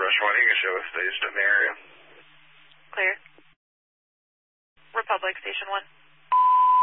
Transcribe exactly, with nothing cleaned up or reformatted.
Rush one, you can show us staged in the area. Clear. Republic, Station one.